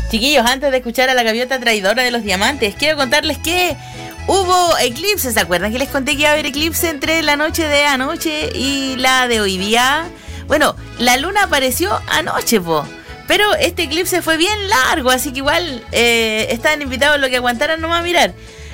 Chiquillos, antes de escuchar a la gaviota traidora de los diamantes, quiero contarles que hubo eclipse. ¿Se acuerdan que les conté que iba a haber eclipse entre la noche de anoche y la de hoy día? Bueno, la luna apareció anoche, pero este eclipse fue bien largo, así que igual estaban invitados los que aguantaran nomás a mirar.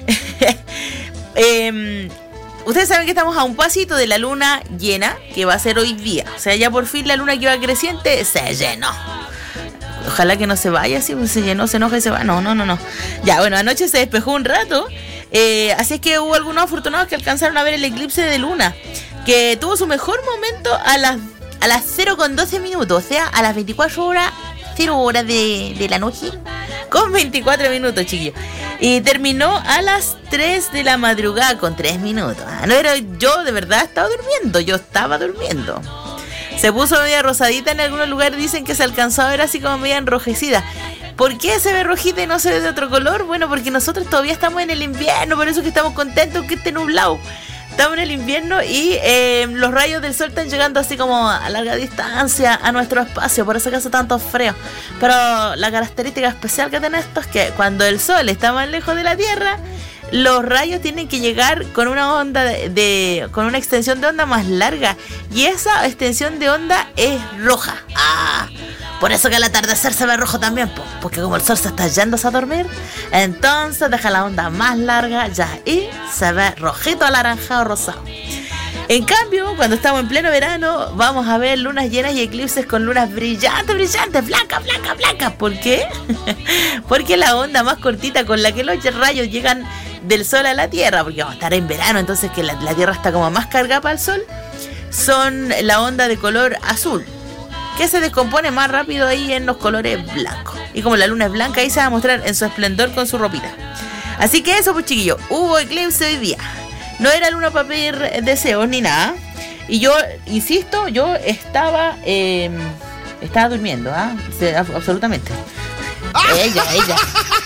Ustedes saben que estamos a un pasito de la luna llena, que va a ser hoy día. O sea, ya por fin la luna que iba creciente se llenó. Ojalá que no se vaya, si se llenó, se enoja y se va. No. Ya, bueno, anoche se despejó un rato. Así es que hubo algunos afortunados que alcanzaron a ver el eclipse de luna, que tuvo su mejor momento a las 0,12 minutos. O sea, a las 24 horas, 0 horas de la noche, con 24 minutos, chiquillos. Y terminó a las 3 de la madrugada con 3 minutos. No era yo, de verdad estaba durmiendo. Se puso media rosadita en algunos lugares, dicen que se alcanzó a ver así como media enrojecida. ¿Por qué se ve rojita y no se ve de otro color? Bueno, porque nosotros todavía estamos en el invierno, por eso es que estamos contentos que esté nublado. Estamos en el invierno y los rayos del sol están llegando así como a larga distancia a nuestro espacio, por eso que hace tanto frío. Pero la característica especial que tiene esto es que cuando el sol está más lejos de la Tierra, los rayos tienen que llegar con una onda con una extensión de onda más larga, y esa extensión de onda es roja. Por eso que al atardecer se ve rojo también, porque como el sol se está yéndose a dormir, entonces deja la onda más larga ya y se ve rojito, anaranjado, rosado. En cambio, cuando estamos en pleno verano, vamos a ver lunas llenas y eclipses con lunas brillantes, blancas. ¿Por qué? Porque la onda más cortita con la que los rayos llegan del sol a la Tierra, porque vamos a estar en verano, entonces que la Tierra está como más cargada para el sol, son la onda de color azul, que se descompone más rápido ahí en los colores blancos. Y como la luna es blanca, ahí se va a mostrar en su esplendor con su ropita. Así que eso, pues, chiquillos, hubo eclipse hoy día. No era luna para pedir deseos ni nada. Y yo, insisto, yo estaba durmiendo, sí, absolutamente. Ella.